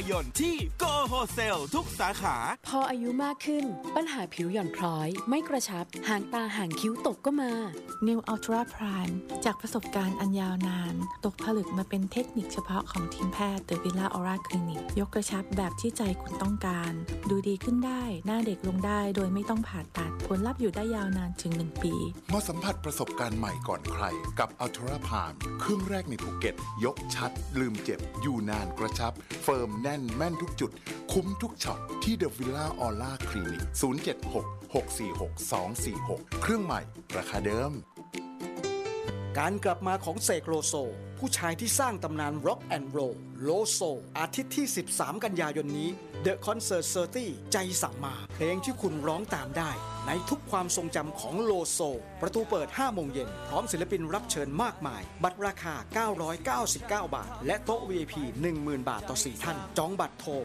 ยนต์ที่โกโฮเซลทุกสาขาพออายุมากขึ้นปัญหาผิวหย่อนคล้อยไม่กระชับหางตาหางคิ้วตกก็มา New Ultra Prime จากประสบการณ์อันยาวนานตกผลึกมาเป็นเทคนิคเฉพาะของทีมแพทย์ The Villa Aura Clinic ยกกระชับแบบที่ใจคุณต้องการดูดีขึ้นได้หน้าเด็กลงได้โดยไม่ต้องผ่าตัดผลลัพธ์อยู่ได้ยาวนานถึง1 ปีมาสัมผัสประสบการณ์ใหม่ก่อนใครกับ Ultra Prime เครื่องแรกในภูเก็ตยกชัดลืมเจ็บอยู่นานกระชับเฟิร์มแน่นแม่นทุกจุดคุ้มทุกช็อตที่ The Villa Aura Clinic 076-646-246 เครื่องใหม่ราคาเดิมการกลับมาของเสกโลโซผู้ชายที่สร้างตำนานร็อกแอนด์โรลโลโซอาทิตย์ที่13กันยายนนี้ The Concert 30ใจสั่งมาเพลงที่คุณร้องตามได้ในทุกความทรงจำของโลโซประตูเปิด 5 โมงเย็นพร้อมศิลปินรับเชิญมากมายบัตรราคา999 บาทและโต๊ะ VIP 10,000 บาทต่อ4ท่านจองบัตรโทร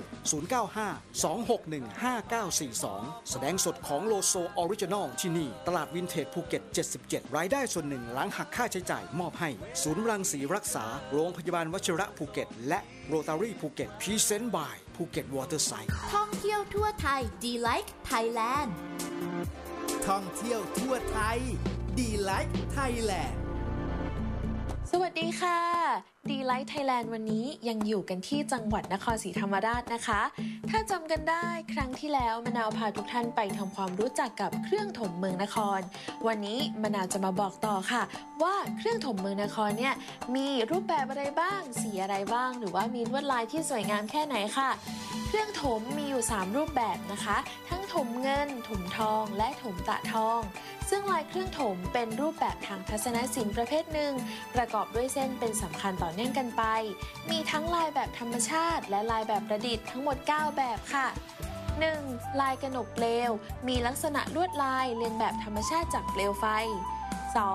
0952615942แสดงสดของโลโซออริจินอลที่นี่ตลาดวินเทจภูเก็ต77รายได้ส่วนหนึ่งหลังหักค่าใช้จ่ายมอบให้ศูนย์รังสีรักษาโรงพยาบาลวชิระภูเก็ตและโรตารี่ภูเก็ตพรีเซนต์บายภูเก็ตวอเตอร์ไซด์ท่องเที่ยวทั่วไทยดีไลค์ไทยแลนด์ท่องเที่ยวทั่วไทยดีไลค์ไทยแลนด์สวัสดีค่ะดีไลท์ไทยแลนด์วันนี้ยังอยู่กันที่จังหวัดนครศรีธรรมราชนะคะถ้าจำกันได้ครั้งที่แล้วมะนาวพาทุกท่านไปทำความรู้จักกับเครื่องถมเมืองนครวันนี้มะนาวจะมาบอกต่อค่ะว่าเครื่องถมเมืองนครเนี่ยมีรูปแบบอะไรบ้างสีอะไรบ้างหรือว่ามีลวดลายที่สวยงามแค่ไหนค่ะเครื่องถมมีอยู่3รูปแบบนะคะทั้งถมเงินถมทองและถมตะทองซึ่งลายเครื่องถมเป็นรูปแบบทางทัศนศิลป์ประเภทหนึ่งประกอบด้วยเส้นเป็นสำคัญต่อเนื่องกันไปมีทั้งลายแบบธรรมชาติและลายแบบประดิษฐ์ทั้งหมด9แบบค่ะ 1. ลายกนกเปลวมีลักษณะลวดลายเลียนแบบธรรมชาติจากเปลวไฟ